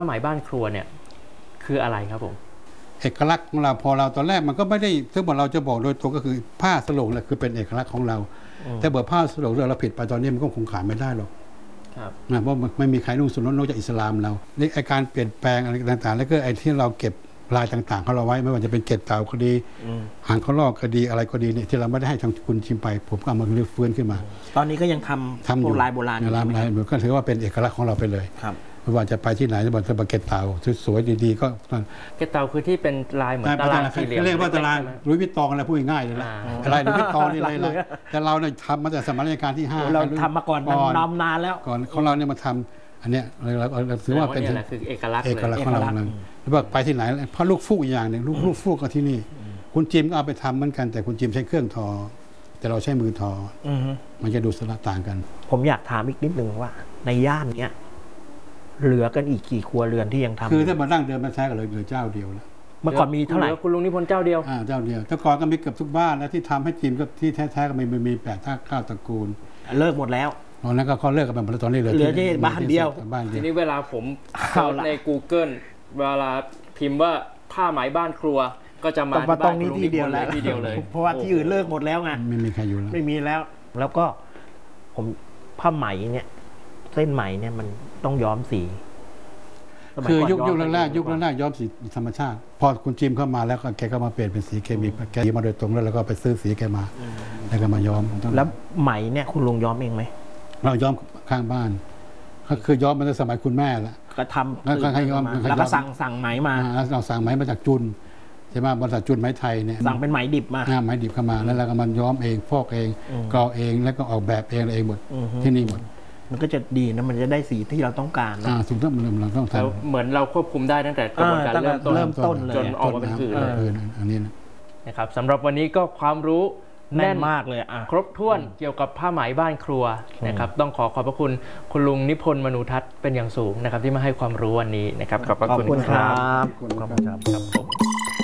ผ้าไหมบ้านครัวเนี่ยคืออะไรครับผมเอกลักษณ์ของเราพอเราตอนแรกมันก็ไม่ได้ซึ่งเราจะบอกโดยตรงก็คือผ้าสโลงแหละคือเป็นเอกลักษณ์ของเราแต่เบอร์ผ้าสโลงเราผิดไปตอนนี้มันก็คงขายไม่ได้หรอกเพราะไม่มีใครนุ่งสุนนอกจากอิสลามเราในการเปลี่ยนแปลงอะไรต่างๆแล้วก็ไอ้ที่เราเก็บลายต่างๆเขาเราไว้ไม่ว่าจะเป็นเกล็ดเต่าก็ดีหางเขาลอกก็ดีอะไรก็ดีเนี่ยที่เราไม่ได้ให้ทางคุณชิมไปผมก็เอามาเรื้อฟื้นขึ้นมาตอนนี้ก็ยังทำอยู่ลายโบราณลายก็ถือว่าเป็นเอกลักษณ์ของเราไปเลยครับไม่ว่าจะไปที่ไหนจะบอกเกล็ดเต่าสวยๆดีๆก็เกล็ดเต่าคือที่เป็นลายเหมือนตารางสี่เหลี่ยมเรียกว่าตารางลุยวิตตองอะไรพูดง่ายๆเลยนะอะไรลุยวิตตองนี่เลยแต่เราเนี่ยทำมาแต่สมัยรัชกาลที่5 เราทำมาก่อนนานแล้วก่อนของเราเนี่ยมาทำอันเนี้ยเราถือว่าเป็นเอกลักษณ์ของเราแล้วบอกไปที่ไหนเพราะลูกฟูกอย่างหนึ่งลูกฟูกก็ที่นี่คุณจิมก็เอาไปทำเหมือนกันแต่คุณจิมใช้เครื่องทอแต่เราใช้มือทอมันจะดูสลับต่างกันผมอยากถามอีกนิดนึงว่าในย่านเนี้ยเหลือกันอีกกี่ครัวเรือนที่ยังทำคือถ้ามาดั้งเดิมมาใช้กันเลยเหลือเจ้าเดียวแล้วเมื่อก่อนมีเท่าไหร่คุณลุงนิพนธ์เจ้าเดียวเจ้าเดียวแต่ก่อนก็มีเกือบทุกบ้านแล้วที่ทำให้จิมก็ที่แท้ๆก็มี8-9ตระกูลเลิกหมดแล้วตอนนั้นก็เขาเลิกกันไปหมดแล้วตอนนี้เหลือที่บ้านเดียวทีนี้เวลาผมเซิร์ชใน Google เวลาพิมพ์ว่าผ้าไหมบ้านครัวก็จะมาตรงนี้ที่เดียวเลยเพราะว่าที่อื่นเลิกหมดแล้วไงไม่มีใครอยู่แล้วไม่มีแล้วก็ผมผ้าไหมเนี่ยเส้นไหมเนี่ยมันต้องย้อมสีคือยุคแรกย้อมสีธรรมชาติพอคุณจิมเข้ามาแล้วแกก็มาเปลี่ยนเป็นสีเคมีแกมาโดยตรงแล้วก็ไปซื้อสีแกมาแล้วก็มาย้อมแล้วไหมเนี่ยคุณลุงย้อมเองไหมเราย้อมข้างบ้านก็คือย้อมมาตั้งสมัยคุณแม่แล้วก็ทำแล้วก็สั่งไหมมาเราสั่งไหมมาจากจุนใช่ไหมบริษัทจุนไหมไทยเนี่ยสั่งเป็นไหมดิบมาไหมดิบเข้ามาแล้วเราก็มันย้อมเองฟอกเองกรอเองแล้วก็ออกแบบเองหมดที่นี่หมดมันก็จะดีนะมันจะได้สีที่เราต้องการถูกต้องเราต้องทำเหมือนเราควบคุมได้ตั้งแต่กระบวนการเริ่มต้นเลยจนออกมาเป็นผืนอันนี้นะครับสำหรับวันนี้ก็ความรู้แน่นมากเลยครบถ้วนเกี่ยวกับผ้าไหมบ้านครัวนะครับต้องขอบพระคุณคุณลุงนิพนธ์มนูทัศน์เป็นอย่างสูงนะครับที่มาให้ความรู้วันนี้นะครับขอบคุณครับ